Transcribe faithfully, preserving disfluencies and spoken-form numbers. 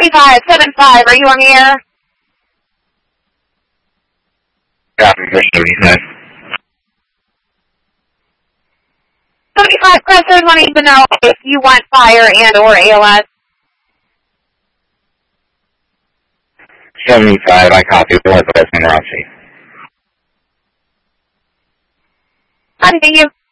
seventy-five seventy-five, are you on the air? Copy for seventy-five. seventy-five, Cresters wanting to know if you want fire and or A L S. seventy-five, I copy. Northwest Monroe. Continue.